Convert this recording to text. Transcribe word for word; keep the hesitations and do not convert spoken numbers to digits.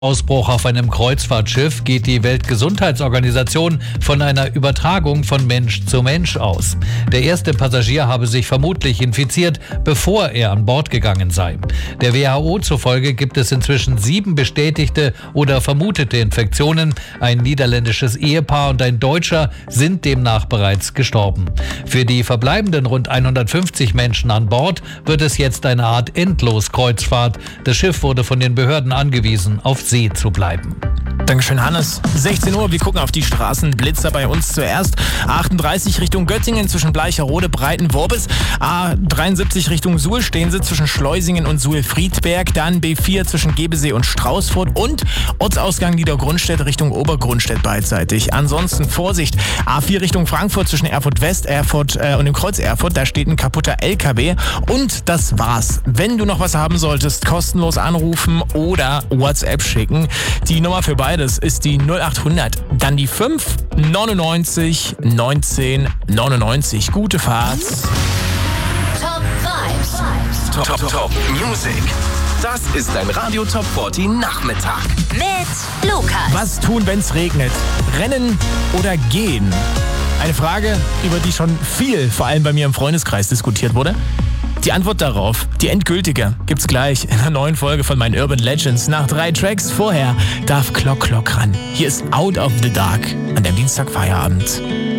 Ausbruch auf einem Kreuzfahrtschiff geht die Weltgesundheitsorganisation von einer Übertragung von Mensch zu Mensch aus. Der erste Passagier habe sich vermutlich infiziert, bevor er an Bord gegangen sei. Der W H O zufolge gibt es inzwischen sieben bestätigte oder vermutete Infektionen. Ein niederländisches Ehepaar und ein Deutscher sind demnach bereits gestorben. Für die verbleibenden rund hundertfünfzig Menschen an Bord wird es jetzt eine Art Endloskreuzfahrt. Das Schiff wurde von den Behörden angewiesen, auf See zu bleiben. Dankeschön, Hannes. sechzehn Uhr, wir gucken auf die Straßenblitzer bei uns zuerst. A achtunddreißig Richtung Göttingen zwischen Bleicherode, Breitenworbis. A dreiundsiebzig Richtung Suhl stehen sie zwischen Schleusingen und Suhl-Friedberg. Dann B vier zwischen Gebesee und Straußfurt und Ortsausgang Niedergrundstedt Richtung Obergrundstedt beidseitig. Ansonsten Vorsicht, A vier Richtung Frankfurt zwischen Erfurt West, Erfurt äh, und dem Kreuz Erfurt. Da steht ein kaputter L K W. Und das war's. Wenn du noch was haben solltest, kostenlos anrufen oder WhatsApp schicken. Die Nummer für beide Das ist die null acht hundert, dann die fünf neunundneunzig neunzehn neunundneunzig. Gute Fahrt. Top Vibes. Top, Top, Top Music. Das ist ein Radio Top vierzig Nachmittag. Mit Lukas. Was tun, wenn's regnet? Rennen oder gehen? Eine Frage, über die schon viel, vor allem bei mir im Freundeskreis, diskutiert wurde. Die Antwort darauf, die endgültige, gibt's gleich in der neuen Folge von meinen Urban Legends. Nach drei Tracks vorher darf Clock Clock ran. Hier ist Out of the Dark an dem Dienstagfeierabend.